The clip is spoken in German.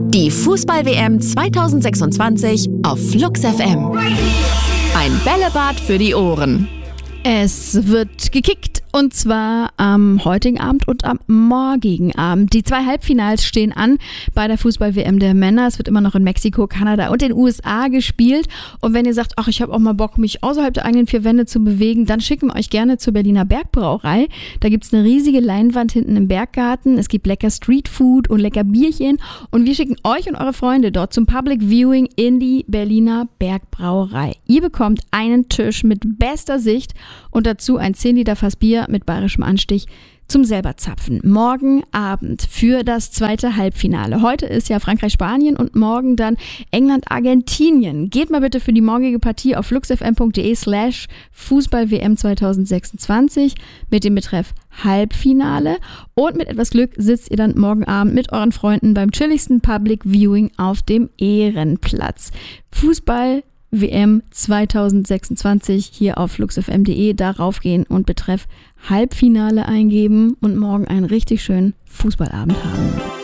Die Fußball-WM 2026 auf Flux FM. Ein Bällebad für die Ohren. Es wird gekickt und zwar am heutigen Abend und am morgigen Abend. Die 2 Halbfinals stehen an bei der Fußball-WM der Männer. Es wird immer noch in Mexiko, Kanada und den USA gespielt. Und wenn ihr sagt, ach, ich habe auch mal Bock, mich außerhalb der eigenen 4 Wände zu bewegen, dann schicken wir euch gerne zur Berliner Bergbrauerei. Da gibt es eine riesige Leinwand hinten im Berggarten. Es gibt lecker Streetfood und lecker Bierchen. Und wir schicken euch und eure Freunde dort zum Public Viewing in die Berliner Bergbrauerei. Ihr bekommt einen Tisch mit bester Sicht und dazu ein 10 Liter Fass Bier mit bayerischem Anstich zum selber zapfen. Morgen Abend für das 2. Halbfinale. Heute ist ja Frankreich-Spanien und morgen dann England-Argentinien. Geht mal bitte für die morgige Partie auf fluxfm.de/Fußball-WM 2026 mit dem Betreff Halbfinale. Und mit etwas Glück sitzt ihr dann morgen Abend mit euren Freunden beim chilligsten Public Viewing auf dem Ehrenplatz. Fußball WM 2026 hier auf fluxfm.de, darauf gehen und Betreff Halbfinale eingeben und morgen einen richtig schönen Fußballabend haben.